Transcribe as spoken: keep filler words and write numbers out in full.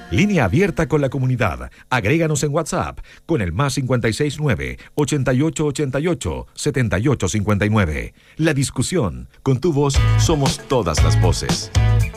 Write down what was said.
Línea abierta con la comunidad. Agréganos en WhatsApp con el más cinco seis nueve, ochenta y ocho ochenta y ocho, setenta y ocho cincuenta y nueve. La discusión. Con tu voz somos todas las voces.